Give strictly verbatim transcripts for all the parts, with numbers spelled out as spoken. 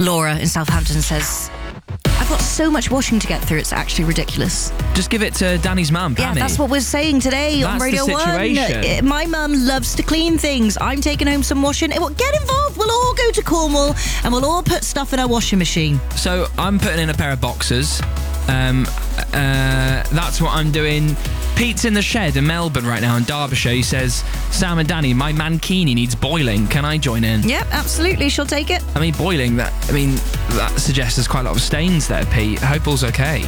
Laura in Southampton says, I've got so much washing to get through, it's actually ridiculous. Just give it to Danny's mum, Pammy. Yeah, that's what we're saying today That's on Radio the one. situation. My mum loves to clean things. I'm taking home some washing. It will get involved. We'll all go to Cornwall and we'll all put stuff in our washing machine. So I'm putting in a pair of boxers. Um, uh, that's what I'm doing. Pete's in the shed in Melbourne right now in Derbyshire. He says, Sam and Danny, my mankini needs boiling. Can I join in? Yep, absolutely. She'll take it. I mean, boiling, that I mean, that suggests there's quite a lot of stains there, Pete. I hope all's okay.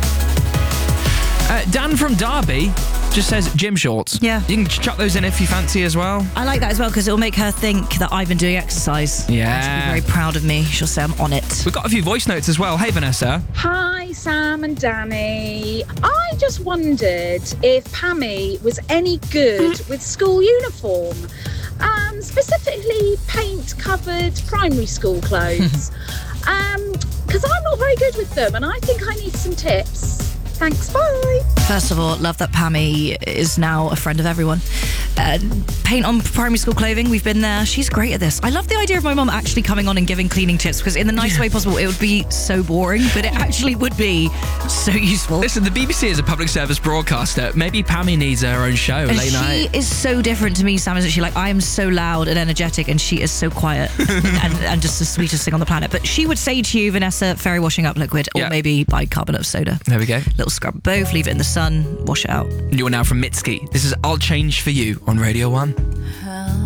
Uh, Dan from Derby just says gym shorts. Yeah. You can chuck those in if you fancy as well. I like that as well because it'll make her think that I've been doing exercise. Yeah. She'll be very proud of me. She'll say I'm on it. We've got a few voice notes as well. Hey, Vanessa. Hi, Sam and Danny. I just wondered if Pammy was any good with school uniform, um, specifically paint-covered primary school clothes. um, because I'm not very good with them, and I think I need some tips. Thanks, bye. First of all, love that Pammy is now a friend of everyone. Uh, paint on primary school clothing, we've been there. She's great at this. I love the idea of my mum actually coming on and giving cleaning tips because in the nicest way possible, it would be so boring, but it actually would be so useful. Listen, the B B C is a public service broadcaster. Maybe Pammy needs her own show And late she night. is so different to me, Sam, isn't she? Like, I am so loud and energetic and she is so quiet and, and just the sweetest thing on the planet. But she would say to you, Vanessa, fairy washing up liquid or Yeah. maybe bicarbonate of soda. There we go. Little scrub both, leave it in the sun, wash it out. You're now from Mitski. This is I'll Change For You on Radio one.